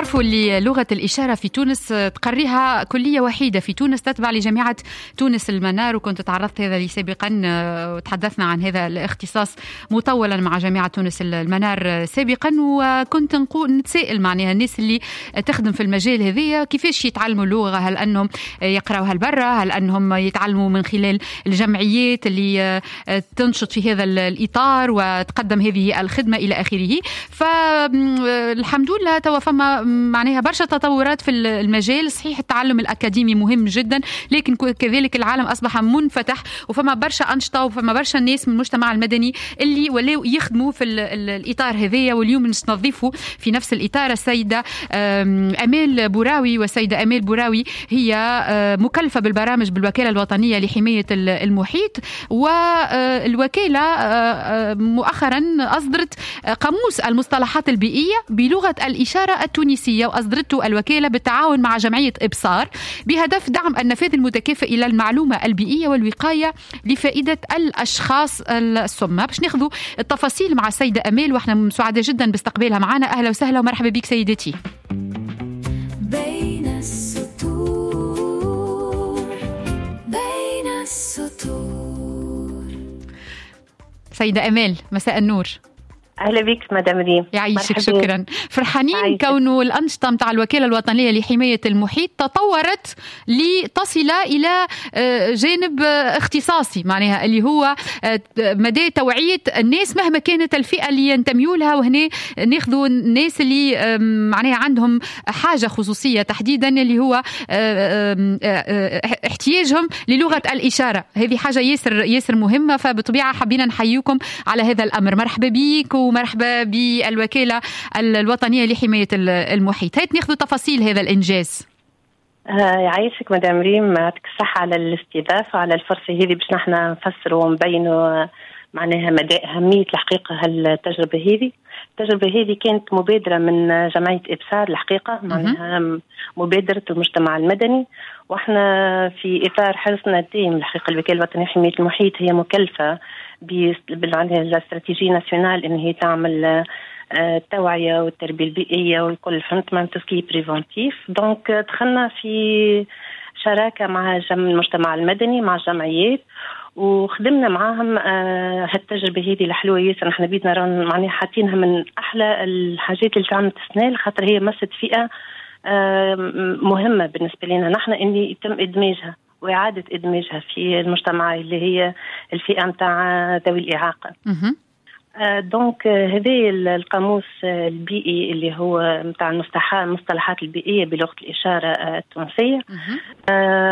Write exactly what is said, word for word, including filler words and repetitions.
تعرفوا اللي لغة الإشارة في تونس تقريها كلية وحيدة في تونس تتبع لجامعة تونس المنار، وكنت تعرضت هذا لي سابقا وتحدثنا عن هذا الاختصاص مطولا مع جامعة تونس المنار سابقا، وكنت نقول نتسائل معناها الناس اللي تخدم في المجال هذية كيفاش يتعلموا اللغة، هل أنهم يقرأوها لبرا، هل أنهم يتعلموا من خلال الجمعيات اللي تنشط في هذا الإطار وتقدم هذه الخدمة إلى آخره. فالحمد لله توا فما معناها برشا تطورات في المجال. صحيح التعلم الأكاديمي مهم جدا، لكن كذلك العالم أصبح منفتح وفما برشا أنشطة وفما برشا الناس من المجتمع المدني اللي ولاو يخدموا في الإطار هذية. واليوم نستضيفوا في نفس الإطار السيدة أمال بوراوي، والسيدة أمال بوراوي هي مكلفة بالبرامج بالوكالة الوطنية لحماية المحيط، والوكالة مؤخرا أصدرت قاموس المصطلحات البيئية بلغة الإشارة التونسية، وأصدرته الوكالة بالتعاون مع جمعية إبصار بهدف دعم النفاذ المتكافئ إلى المعلومة البيئية والوقاية لفائدة الأشخاص السمة. باش ناخذوا التفاصيل مع السيدة أمال، وإحنا سعداء جدا باستقبالها معنا. أهلا وسهلا ومرحبا بك سيدتي. بين السطور بين السطور. سيدة أمال مساء النور. أهلا بك مدام ريم. يعيشك. شكرا. فرحانين كونه الأنشطة متاع الوكالة الوطنية لحماية المحيط تطورت لتصل إلى جانب اختصاصي، معناها اللي هو مدى توعية الناس مهما كانت الفئة اللي ينتميوا لها. وهنا ناخذوا الناس اللي معناها عندهم حاجة خصوصية تحديدا، اللي هو احتياجهم للغة الإشارة. هذه حاجة ياسر ياسر مهمة، فبطبيعة حبينا نحييكم على هذا الأمر. مرحبا بيك ومرحبا بالوكالة الوطنية لحماية المحيط. هيت ناخذ تفاصيل هذا الإنجاز. آه يعيشك مدام ريم، يعطيك الصحة على الاستضافة، على الفرصة هذه باش نحن نفسروا ونبينوا معناها مدى أهمية الحقيقة هالتجربة هذه. التجربة هذه كانت مبادرة من جمعية إبصار الحقيقة، معناها مبادرة المجتمع المدني، واحنا في إطار حرصنا الدائم الحقيقة الوكالة الوطنية لحماية المحيط هي مكلفة بالاستراتيجية ناسيونال إن هي تعمل التوعية والتربية البيئية والكل فهمت مع تسكي بريفونتيف. دونك دخلنا في شراكة مع المجتمع المدني مع الجمعيات وخدمنا معاهم هالتجربة هذه الحلوة ياسر. نحن بيدنا معناها حاطينها من أحلى الحاجات اللي تعمل السنة، خاطر هي مست فئة مهمة بالنسبة لنا نحن إني يتم إدماجها وإعادة إدماجها في المجتمع اللي هي الفئة متاع ذوي الإعاقة. دونك هذه القاموس البيئي اللي هو متاع المصطلحات البيئية بلغة الإشارة التونسية